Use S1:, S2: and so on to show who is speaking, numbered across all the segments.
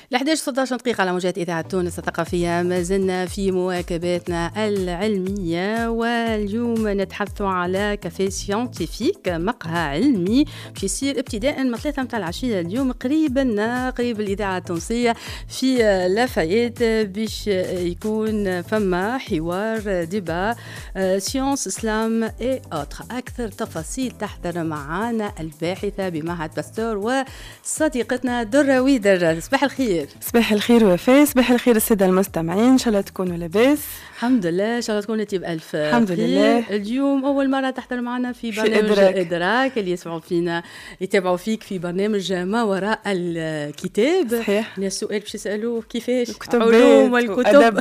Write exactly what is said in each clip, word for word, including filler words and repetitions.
S1: الأحد عشر ستة عشر دقيقة على موجات إذاعة تونس الثقافية. ما زلنا في مواكباتنا العلمية، واليوم نتحدث على كافيه سيانتيفيك، مقهى علمي باش يصير ابتداء من ثلاثة متاع العشية اليوم قريبا قريب الإذاعة التونسية في لافايت، باش يكون فما حوار ديبا سيونس اسلام اي اوتر. أكثر تفاصيل تحضر معنا الباحثة بمعهد باستور وصديقتنا درة ويدر. صباح الخير.
S2: صباح الخير وفاء، صباح الخير السادة المستمعين، إن شاء الله تكونوا لاباس.
S1: الحمد لله، إن شاء الله تكونوا انتي بألف
S2: الحمد
S1: خير.
S2: لله.
S1: اليوم أول مرة تحضر معنا في برنامج
S2: إدراك.
S1: إدراك اللي يسمعوا فينا يتابعوا فيك في برنامج ما وراء الكتاب.
S2: صحيح.
S1: الناس السؤال باش يسألوه كيفاش
S2: كتب
S1: علوم والكتب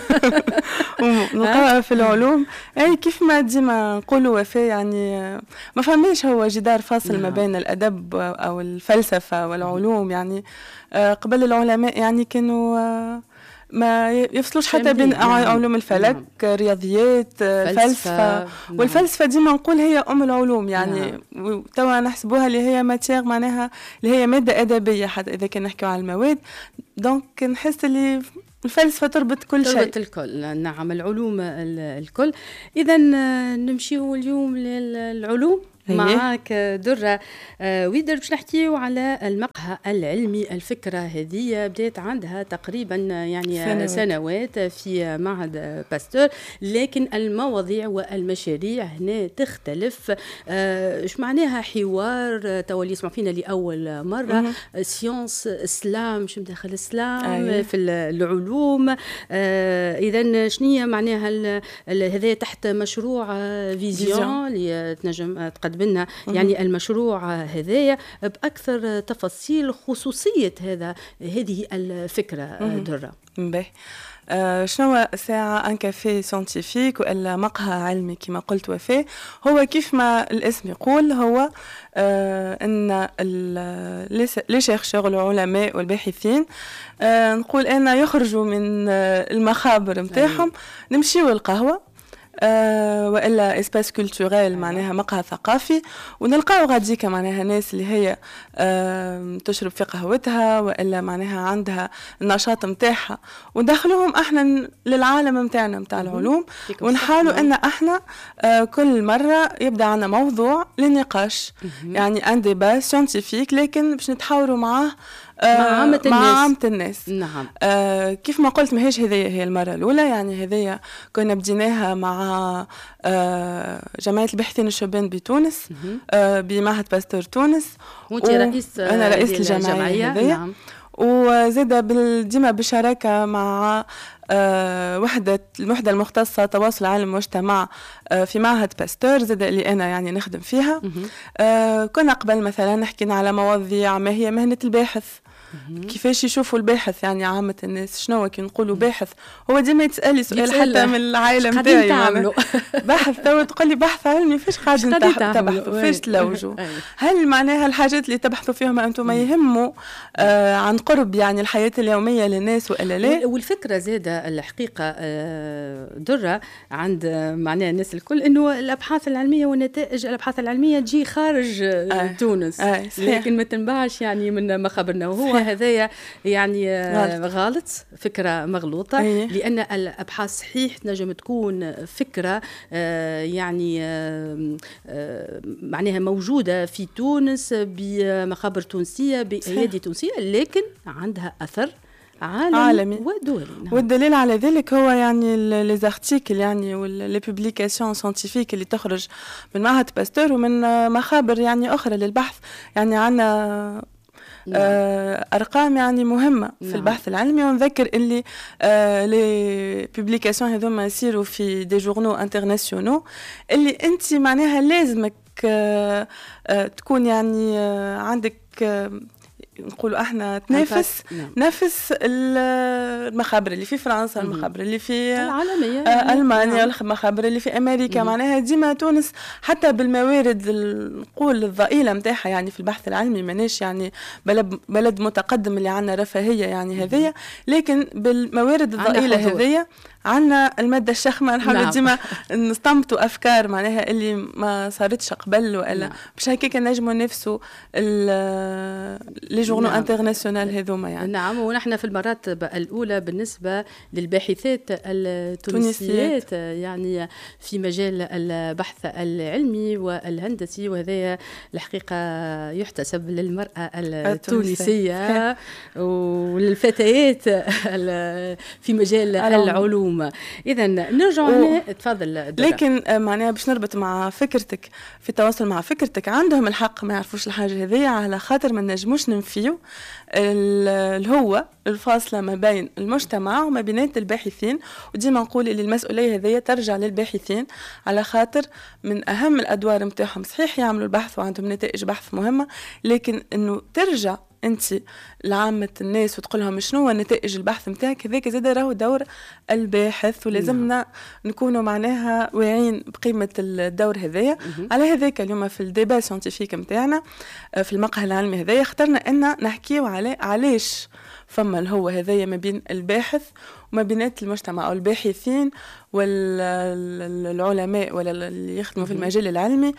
S2: ونلقاها في العلوم. أي كيف ما ديما نقولوا وفاء، يعني ما فهميش هو جدار فاصل
S1: نعم.
S2: ما بين الأدب أو الفلسفة والعلوم. يعني قبل العلماء يعني كانوا ما يفصلوش حتى بين
S1: نعم.
S2: علوم الفلك، نعم. رياضيات، فلسفة. نعم. والفلسفة ديما نقول هي أم العلوم، يعني نعم. توا نحسبوها اللي هي ماتير، معناها اللي هي مادة أدبية حتى إذا كان نحكيو على المواد. دونك نحس اللي الفلسفة تربط كل شيء،
S1: تربط الكل. نعم، العلوم الكل. إذا نمشيو اليوم للعلوم معك درة ويدر، باش نحكيو على المقهى العلمي. الفكرة هذه بدأت عندها تقريبا يعني سنوات, سنوات في معهد باستور، لكن المواضيع والمشاريع هنا تختلف. ايش معناها حوار تولي يسمع فينا لأول مرة؟ سيونس اسلام، شو مدخل الاسلام أيه. في العلوم. اذا شنية معناها هذا تحت مشروع فيزيون اللي تنجم تقدم لنا يعني المشروع هذايا بأكثر تفاصيل خصوصية هذا هذه الفكرة درة.
S2: باهي. آه شنو ساعة ان كافيه سيانتيفيك ولا مقهى علمي كما قلت وفاء؟ هو كيف ما الاسم يقول، هو آه ان لي شيرشور العلماء والباحثين آه نقول انا يخرجوا من آه المخابر نتاعهم، نمشيو القهوة أه والا اسباس كولتوريل، معناها مقهى ثقافي، ونلقاو غاديك معناها ناس اللي هي أه تشرب في قهوتها والا معناها عندها النشاط نتاعها، وندخلوهم احنا للعالم نتاعنا نتاع العلوم، ونحاولوا ان احنا أه كل مره يبدا عندنا موضوع للنقاش، يعني ان ديبا سيانتيفيك، لكن باش نتحاوروا معاه
S1: مع عامة الناس.
S2: مع عامة الناس.
S1: نعم.
S2: آه كيف ما قلت ماهيش هذه هي المرة الأولى، يعني هذه كنا بديناها مع آه جمعية الباحثين الشبان بتونس، آه بمعهد باستور تونس،
S1: وانت رئيس
S2: أنا رئيس الجمعية هذه. نعم. وزاد ديما بالشراكة مع آه وحدة الوحدة المختصة تواصل العالم والمجتمع آه في معهد باستور، زاد اللي أنا يعني نخدم فيها. آه كنا قبل مثلا نحكينا على مواضيع ما هي مهنة الباحث، كيفاش يشوفوا الباحث، يعني عامة الناس شنو كي نقولوا باحث؟ هو ديما يتسألي سؤال حتى من العائلة نتاعي، يعني باحث تو تقول لي بحث علمي، فاش قاعدين تبحثوا، فاش تلوجوا؟ هل معناها الحاجات اللي تبحثوا فيهم أنتم ما يهموا آه عن قرب يعني الحياة اليومية للناس وإلا لا؟
S1: والفكرة زادة الحقيقة آه درة عند معناها الناس الكل إنه الأبحاث العلمية ونتائج الأبحاث العلمية تجي خارج آه. تونس، آه. لكن ما تنباعش يعني من مخابرنا، وهو هذايا يعني غلط. غلط، فكرة مغلوطة. أيه. لأن الأبحاث صحيح تنجم تكون فكرة آه يعني آه آه معناها موجودة في تونس بمخابر تونسية بأيادي تونسية، لكن عندها أثر عالمي, عالمي. ودولي. نعم.
S2: والدليل على ذلك هو يعني لي زارتيكل يعني واللي بوبليكاسيون ساينتيفيك اللي تخرج من معهد باستور ومن مخابر يعني أخرى للبحث. يعني عنا نعم. آه أرقام يعني مهمة في نعم. البحث العلمي، ونذكر اللي آه لي بوبليكاسيون هذوما يصيروا في دي جورنو انترناسيونو، اللي انت معناها لازمك آه آه تكون يعني آه عندك آه نقولوا احنا تنافس نعم. نفس المخابر اللي في فرنسا، المخابر اللي في
S1: العالمية
S2: آه ألمانيا، نعم. المخابر اللي في أمريكا. مم. معناها ديما تونس حتى بالموارد نقول الضئيلة متاعها يعني في البحث العلمي ماناش يعني بلد, بلد متقدم اللي عنا رفاهية يعني هذية، لكن بالموارد الضئيلة هذية عنا المادة الشخمة نحاول نعم. ديما نستنبطوا أفكار معناها اللي ما صارتش قبل وإلا نعم. باش هكاك نجموا نفسوا لي جورنو انترناسيونال هذوما يعني.
S1: نعم، ونحن في المراتب الأولى بالنسبة للباحثات التونسيات يعني في مجال البحث العلمي والهندسي، وهذا الحقيقة يحتسب للمرأة التونسية والفتيات في مجال العلوم. إذا نرجع و... تفضل دورة.
S2: لكن معناها باش نربط مع فكرتك في التواصل مع فكرتك، عندهم الحق ما يعرفوش الحاجة هذه، على خاطر ما نجموش ننفيو الهوة الفاصلة ما بين المجتمع وما بينات الباحثين. وديما نقول اللي المسؤولية هذه ترجع للباحثين، على خاطر من أهم الأدوار متاعهم صحيح يعملوا البحث وعندهم نتائج بحث مهمة، لكن أنه ترجع انت لعامة الناس وتقول لهم شنو هو نتائج البحث نتاعك، هذاك زاد راهو دور الباحث، ولازمنا نعم. نكونوا معناها واعيين بقيمة الدور هذايا. على هذاك اليوم في الديبا سيانتيفيك نتاعنا في المقهى العلمي هذايا اخترنا ان نحكيو على علاش فما الهو هذايا ما بين الباحث وما بينات المجتمع او الباحثين والعلماء ولا اللي يخدموا في المجال العلمي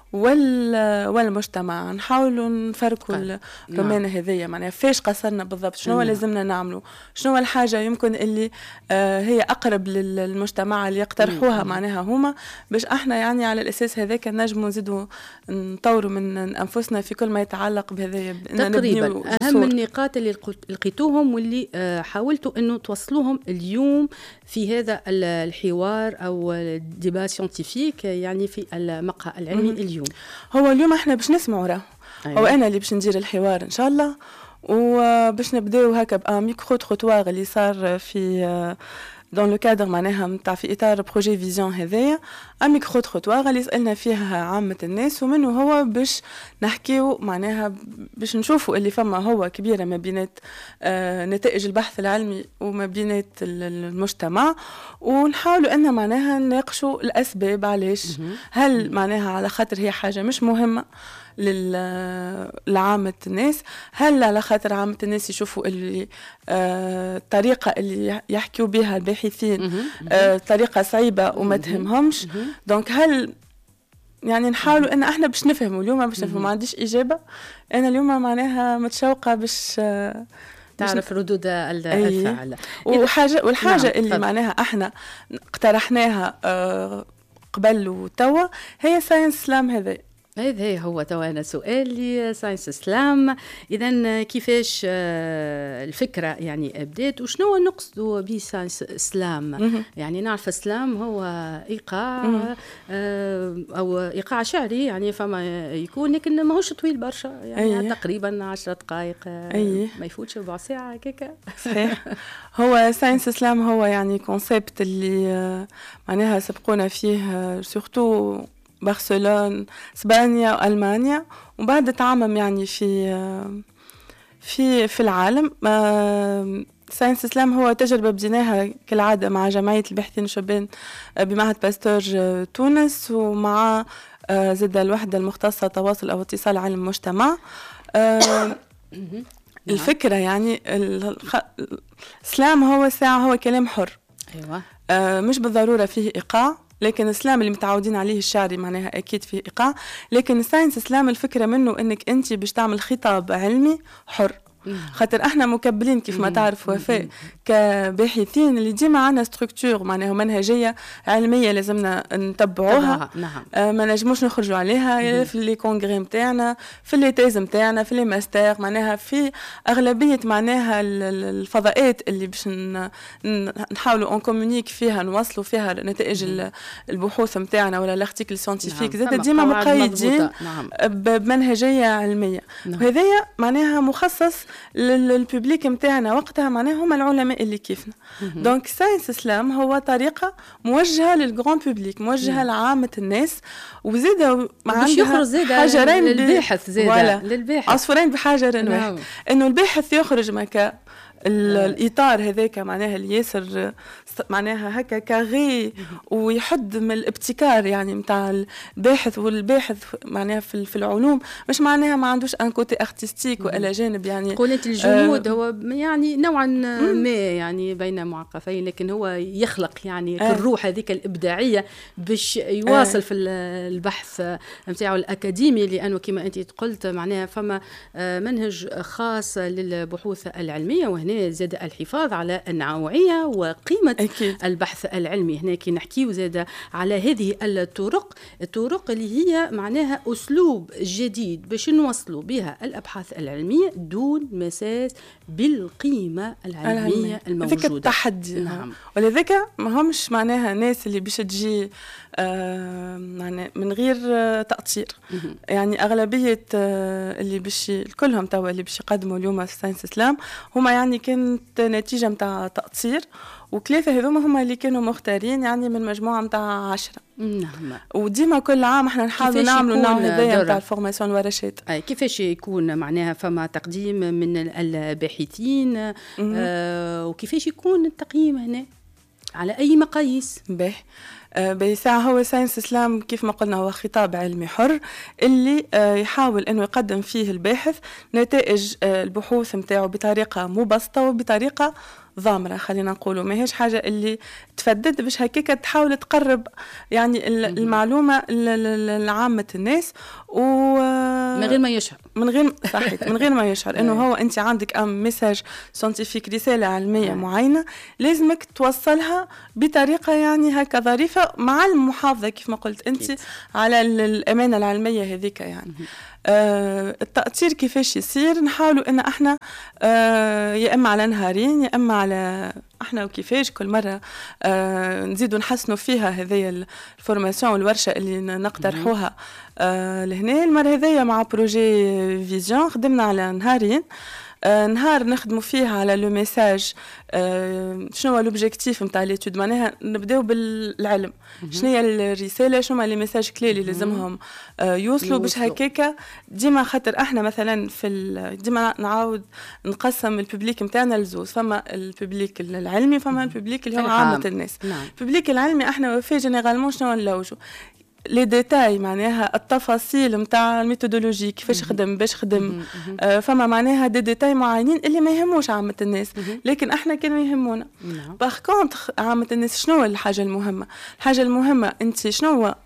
S2: والمجتمع. نحاولوا نفرقوا الرمانة هذية، معناها فاش قصرنا بالضبط، شنو لازمنا نعملوا، شنو الحاجة يمكن اللي آه هي أقرب للمجتمع اللي يقترحوها معناها هما، باش احنا يعني على الأساس هذاك نجموا نزيدوا نطوروا من أنفسنا في كل ما يتعلق بهذا.
S1: تقريبا أهم النقاط اللي لقيتوهم واللي آه حاولتوا أنه توصلوهم اليوم في هذا الحوار أو الديبا سيانتيفيك يعني في المقهى العلمي اليوم.
S2: هو اليوم احنا باش نسمعوا راه أيوة. هو انا اللي باش ندير الحوار ان شاء الله، وباش نبداو هكا بان ميكرو تروتوار اللي صار في دون لو كادر معناها نتاع في اطار بروجي فيزيون هذايا، ان ميكرو تروتوار اللي سالنا فيها عامه الناس، ومنه هو باش نحكيو معناها باش نشوفوا اللي فما هو كبيره ما بينات آه نتائج البحث العلمي وما بينات المجتمع، ونحاولوا ان معناها نناقشوا الاسباب علاش، هل معناها على خاطر هي حاجه مش مهمه لعامة الناس، هل على خاطر عامة الناس يشوفوا اللي آه الطريقة اللي يحكيوا بها الباحثين آه طريقة صعيبة وما تهمهمش. دونك هل يعني نحاولوا ان احنا باش نفهموا اليوم، باش نفهموا. ما عنديش اجابة انا اليوم معناها متشوقة باش آه
S1: تعرف ردود الفعل.
S2: وحاجة والحاجة نعم. اللي معناها احنا اقترحناها آه قبل وتوا هي ساينس سلام. هذا
S1: هذا هو توانا سؤالي ساينس اسلام. اذا كيفاش الفكره يعني بدات وشنو نقصدوا بساينس اسلام؟ يعني نعرف اسلام هو ايقاع او ايقاع شعري يعني فما يكون، لكن ماهوش طويل برشا يعني أيه. تقريبا عشرة دقائق أيه. ما يفوتش ربع ساعه هكاك.
S2: صحيح. هو ساينس اسلام هو يعني كونسيبت اللي معناها سبقونا فيه سورتو برشلونة اسبانيا والمانيا، وبعد تعمم يعني في في في العالم. ساينس اسلام هو تجربه بديناها كالعاده مع جمعيه الباحثين الشبان بمعهد باستور تونس، ومع زد الوحده المختصه تواصل او اتصال علم المجتمع. الفكره يعني الاسلام هو ساعه هو كلام حر.
S1: ايوه
S2: مش بالضروره فيه ايقاع، لكن الاسلام اللي متعودين عليه الشعري معناها اكيد فيه ايقاع، لكن الساينس اسلام الفكره منه انك انت باش تعمل خطاب علمي حر. خاطر احنا مكبلين كيف ما تعرف وفاء كباحثين اللي ديما عندنا ستركتور معناها منهجيه علميه لازمنا نتبعوها.
S1: نعم.
S2: آه ما نجموش نخرجوا عليها في لي كونغري نتاعنا، في لي تيز نتاعنا، في لي ماستر، معناها في اغلبيه معناها الفضاءات اللي باش نحاولوا اون كومونيك فيها نوصلوا فيها نتائج البحوث نتاعنا ولا الارتيكل ساينتيفيك. نعم. زاد ديما مقيدين. نعم. بمنهجيه علميه. نعم. وهذايا معناها مخصص للببليك متاعنا وقتها معناها هم العلماء اللي كيفنا. دونك ساينس اسلام هو طريقه موجهه للجران ببليك، موجهه لعامه الناس، وزيد
S1: عندها حجرين للباحث، زيد
S2: للباحث عصفورين بحجر واحد. انه الباحث يخرج مكا الاطار هذاك معناها اللي ياسر معناها هكا كاغي ويحد من الابتكار يعني نتاع الباحث والباحث معناها في, في العلوم مش معناها ما عندوش ان كوتي ارتستيك والا جانب يعني
S1: قلت الجمود آه هو يعني نوعا ما يعني بين معقفين لكن هو يخلق يعني آه الروح هذيك الابداعيه باش يواصل آه في البحث نتاعو الاكاديمي لانه كما انت قلت معناها فما منهج خاص للبحوث العلميه وهنا زاد الحفاظ على النوعيه وقيمه أكيد. البحث العلمي هنا كي نحكيو زاد على هذه الطرق الطرق اللي هي معناها اسلوب جديد باش نوصلوا بها الابحاث العلميه دون مساس بالقيمه العلميه الموجوده
S2: ذاك التحدي نعم. ولذلك ما همش معناها ناس اللي باش تجي آه يعني من غير آه تأطير يعني أغلبية آه اللي باش كلهم توا اللي باش يقدموا اليوم في ساينس اسلام هما يعني كانت نتيجة متاع تأطير وثلاثة هذوما هما اللي كانوا مختارين يعني من مجموعة متاع عشرة
S1: نعم
S2: وديما كل عام احنا نحاولوا نعملوا نوع هذايا متاع الفورماسيون الورشات
S1: اي كيفاش يكون معناها فما تقديم من الباحثين آه وكيفاش يكون التقييم هنا على اي مقاييس
S2: باهي بيساعة هو ساينس اسلام كيف ما قلنا هو خطاب علمي حر اللي يحاول انه يقدم فيه الباحث نتائج البحوث متاعه بطريقة مبسطة وبطريقة ضامرة خلينا نقولوا ما هيش حاجة اللي تفدد باش هكاك تحاول تقرب يعني المعلومة لعامة الناس و
S1: من غير ما يشعر
S2: من غير صحيح من غير ما يشعر انه هو انت عندك ام ميساج ساينتيفيك رسالة علمية معينة لازمك توصلها بطريقة يعني هكا ظريفة مع المحافظة كيف ما قلت انت على الأمانة العلمية هذيك يعني آه التأطير كيفاش يصير نحاولوا ان احنا آه يا اما على نهارين يا اما على احنا وكيفاش كل مره آه نزيدوا نحسنوا فيها هذه الفورماسيون والورشه اللي نقترحوها آه لهنا المره هذيا مع بروجي فيزيون خدمنا على نهارين آه نهار نخدموا فيه على لو ميساج آه شنو هو لوبجيكتيف نتاع ليتود معناها نبداو بالعلم شنو هي الرساله شنو هما لي ميساج كلي اللي لازمهم آه يوصلوا باش هكاكا ديما خاطر احنا مثلا في ديما نعاود نقسم الببليك نتاعنا لزوز فما الببليك العلمي فما الببليك اللي هو عامه الناس
S1: نعم.
S2: الببليك العلمي احنا وفي جينيرالمون شنو نلوجوا لي ديتاي معناها التفاصيل نتاع الميثودولوجي كيفاش خدم باش خدم آه فما معناها دي ديتاي معينين اللي ما يهموش عامه الناس لكن احنا كانوا يهمونا باغ كونطخ عامه الناس شنو الحاجه المهمه الحاجه المهمه انت شنو هو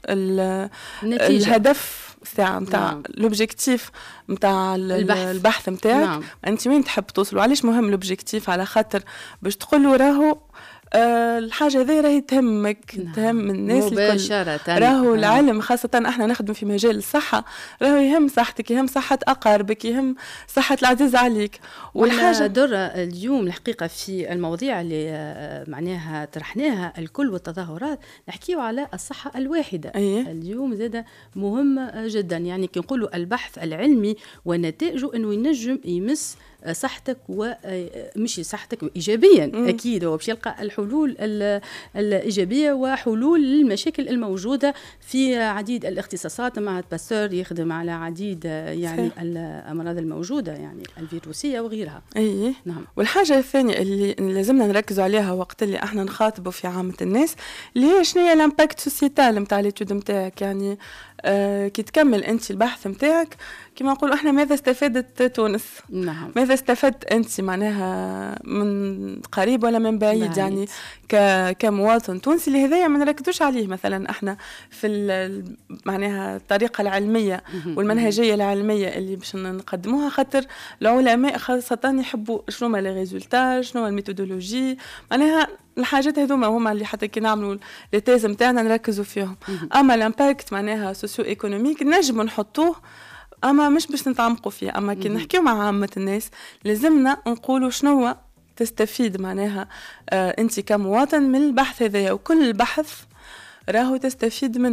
S2: الهدف الساعه نتاع نعم. لوبجيكتيف نتاع البحث نتاعك نعم. انت وين تحب توصلوا علاش مهم لوبجيكتيف على خاطر باش تقولوا راهو أه الحاجة ذي راهي تهمك نعم. تهم الناس
S1: مباشرة
S2: راهو العلم خاصة احنا نخدم في مجال الصحة راهو يهم صحتك يهم صحة أقاربك يهم صحة العزيز عليك
S1: والحاجة درة اليوم الحقيقة في المواضيع اللي معناها طرحناها الكل والتظاهرات نحكيو على الصحة الواحدة
S2: أيه؟
S1: اليوم زاد مهم جدا يعني كي نقولوا البحث العلمي ونتائجه انه ينجم يمس صحتك ومش صحتك إيجابيا م. أكيد هو باش يلقى الحلول الإيجابية وحلول للمشاكل الموجودة في عديد الاختصاصات. معهد باستور يخدم على عديد يعني صحيح. الأمراض الموجودة يعني الفيروسية وغيرها.
S2: أيه.
S1: نعم.
S2: والحاجة الثانية اللي لازمنا نركزوا عليها وقت اللي احنا نخاطبوا في عامة الناس اللي هي شنو هي الامباكت سوسيتال نتاع ليتود نتاعك يعني آه كي تكمل انت البحث نتاعك كما نقولوا احنا ماذا استفادت تونس
S1: نعم.
S2: ماذا استفدت انت معناها من قريب ولا من بعيد, بعيد. يعني ك كمواطن تونسي اللي هذايا ما نركزوش عليه مثلا احنا في معناها الطريقه العلميه والمنهجيه العلميه اللي باش نقدموها خاطر العلماء خاصه يحبوا شنو هما لي ريزولتا شنو هما الميثودولوجي معناها الحاجات هذوما هما اللي حتى كي نعملوا لي تيز نتاعنا نركزوا فيهم. اما الامباكت معناها سوسيو ايكونوميك نجموا نحطوه اما مش باش نتعمقوا فيه. اما كي نحكيو مع عامه الناس لازمنا نقولوا شنو هو تستفيد معناها آه انت كمواطن من البحث هذايا وكل بحث راهو تستفيد منه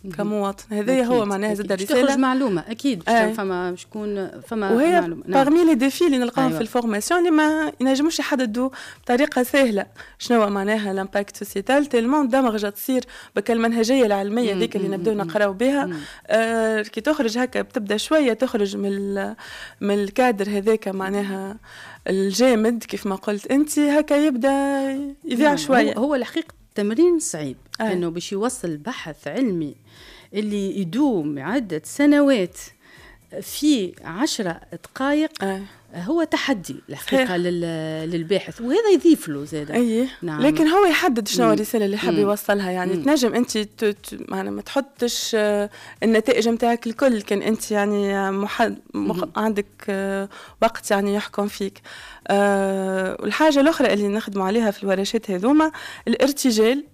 S2: كمواطن. هذايا هو معناها زاد
S1: الرساله تخرج معلومه اكيد آه. فما شكون فما
S2: وهي
S1: معلومه
S2: باغمي لي ديفي اللي نلقاهم أيوة. في الفورماسيون اللي ما ينجموش يحددوا بطريقه سهله شنو معناها الامباكت سوسيتال تيلمون دمغه تصير بكالمنهجيه العلميه ذيك اللي نبداو نقراو بها آه كي تخرج هكا بتبدا شويه تخرج من من الكادر هذاك معناها الجامد كيف ما قلت انت هكا يبدا يذيع شويه.
S1: هو, هو الحقيقه تمرين صعيب آه. انه باش يوصل بحث علمي اللي يدوم عده سنوات في عشرة دقائق آه. هو تحدي الحقيقة للباحث وهذا يضيف له زادة
S2: أيه. نعم. لكن هو يحدد شنو الرسالة اللي حاب يوصلها يعني مم. تنجم أنت يعني ما تحطش النتائج متاعك الكل كان أنت يعني محد مخ... عندك وقت يعني يحكم فيك أه والحاجة الأخرى اللي نخدموا عليها في الورشات هذوما الارتجال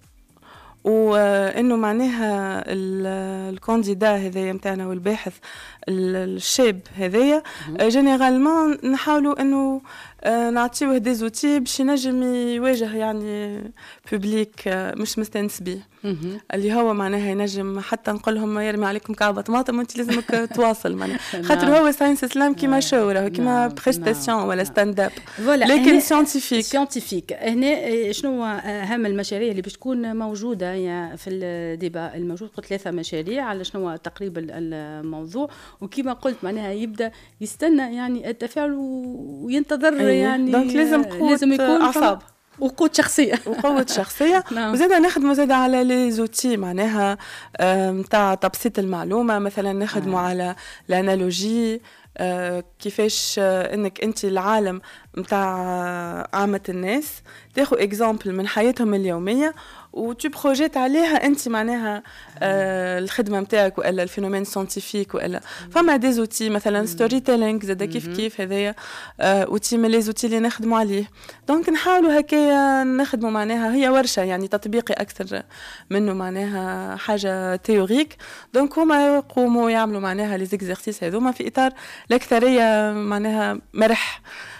S2: وانه معناها الكانديدا هذايا نتاعنا والباحث الشاب هذايا جينيرالمون نحاولوا انه نعطيوه دي زوتي باش ينجم يواجه يعني بوبليك مش مستانس بيه اللي هو معناها ينجم حتى نقول لهم يرمي عليكم كعبه طماطم وانت لازمك تواصل معناها خاطر هو ساينس اسلام كيما شو راه كيما بريستاسيون ولا ستاند اب لكن سيانتيفيك
S1: سيانتيفيك هنا شنو اهم المشاريع اللي باش تكون موجوده يعني في الديبا الموجود قلت ثلاثه مشاريع على شنو تقريبا الموضوع وكما قلت معناها يبدا يستنى يعني التفاعل وينتظر أيه. يعني
S2: دونك لازم لازم يكون
S1: اعصاب وقوة شخصية
S2: وقوة شخصية وزادا نخدموا زادا على لي زوتي معناها نتاع تبسيط المعلومة مثلا نخدموا آه. على الانالوجي آه كيفاش آه انك انت العالم نتاع عامة الناس تاخذ اكزامبل من حياتهم اليومية وتو بروجيت عليها انت معناها آه الخدمه نتاعك ولا الفينومين ساينتيفيك ولا فما دي زوتي مثلا ستوري تيلينغ زاد كيف كيف هذايا آه اوتي من لي زوتي اللي نخدموا عليه دونك نحاولوا هكايا نخدموا معناها هي ورشه يعني تطبيقي اكثر منه معناها حاجه تيوريك دونك هما يقوموا يعملوا معناها لي زيكزارسيس هذوما في اطار الاكثريه معناها مرح